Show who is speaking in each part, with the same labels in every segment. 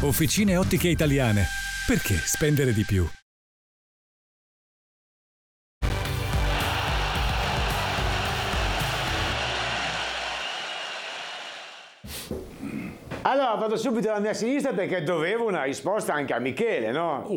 Speaker 1: Officine Ottiche Italiane. Perché spendere di più?
Speaker 2: Allora vado subito alla mia sinistra perché dovevo una risposta anche a Michele, no?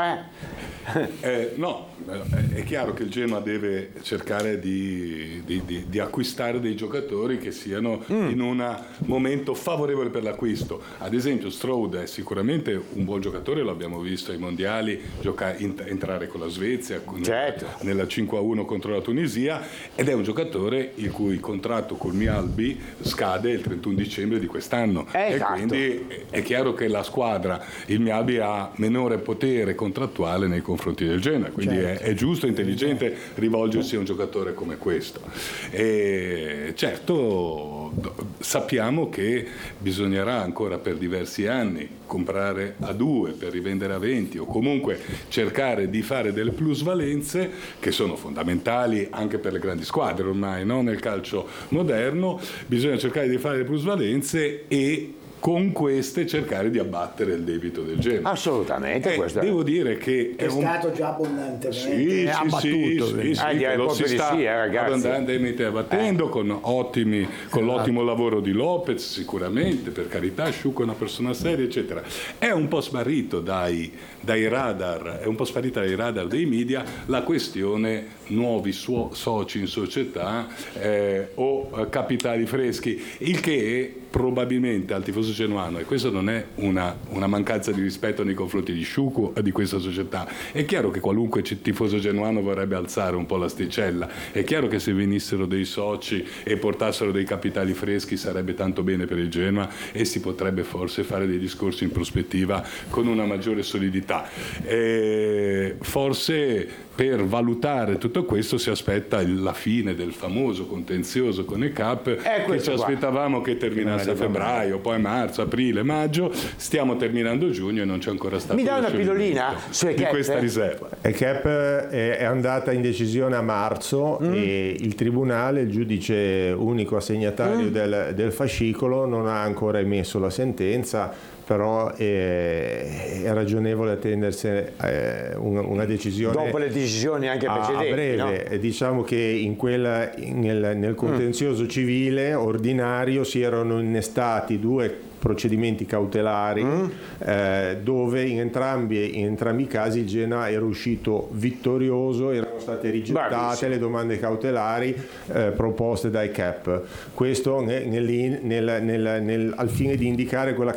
Speaker 3: No, è chiaro che il Genoa deve cercare di acquistare dei giocatori che siano in un momento favorevole per l'acquisto. Ad esempio Strode è sicuramente un buon giocatore, lo abbiamo visto ai mondiali entrare con la Svezia,
Speaker 2: certo,
Speaker 3: nella 5-1 contro la Tunisia, ed è un giocatore il cui contratto col Mialbi scade il 31 dicembre di quest'anno.
Speaker 2: Esatto.
Speaker 3: E quindi è chiaro che la squadra, il Mialbi, ha minore potere contrattuale nei confronti del Genoa, quindi certo, è giusto e intelligente rivolgersi a un giocatore come questo. E certo sappiamo che bisognerà ancora per diversi anni comprare a 2 per rivendere a 20, o comunque cercare di fare delle plusvalenze che sono fondamentali anche per le grandi squadre ormai, no? Nel calcio moderno bisogna cercare di fare le plusvalenze e con queste cercare di abbattere il debito del Genoa.
Speaker 2: Assolutamente,
Speaker 3: devo dire che
Speaker 4: è stato già abbondantemente
Speaker 2: abbattuto.
Speaker 3: Lo si sta abbondantemente abbattendo con l'ottimo lavoro di Lopez, sicuramente, per carità. Sciucco è una persona seria, eccetera. È un po' sparito dai radar, è un po' sparita dai radar dei media la questione nuovi soci in società o capitali freschi, il che probabilmente al tifoso genuano, e questo non è una mancanza di rispetto nei confronti di Sciucco e di questa società, è chiaro che qualunque tifoso genuano vorrebbe alzare un po' l'asticella, è chiaro che se venissero dei soci e portassero dei capitali freschi sarebbe tanto bene per il Genoa e si potrebbe forse fare dei discorsi in prospettiva con una maggiore solidità. Forse per valutare tutto questo si aspetta la fine del famoso contenzioso con i CAP, che ci aspettavamo che terminasse a febbraio, poi marzo, aprile, maggio, stiamo terminando giugno e non c'è ancora stato.
Speaker 2: Mi dà una pillolina
Speaker 3: di questa riserva.
Speaker 5: Il CAP è andata in decisione a marzo e il tribunale, il giudice unico assegnatario del fascicolo, non ha ancora emesso la sentenza, però è ragionevole attendersi una decisione
Speaker 2: dopo le decisioni anche precedenti,
Speaker 5: a breve, no? Diciamo che nel contenzioso civile ordinario si erano innestati 2 procedimenti cautelari dove in entrambi i casi il Genoa era uscito vittorioso, erano state rigettate le domande cautelari proposte dai CAP. Questo al fine di indicare quella